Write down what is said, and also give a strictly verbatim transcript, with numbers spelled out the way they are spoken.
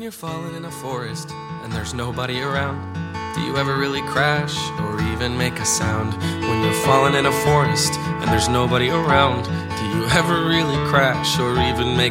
When you're falling in a forest and there's nobody around, do you ever really crash or even make a sound? When you're falling in a forest and there's nobody around, do you ever really crash or even make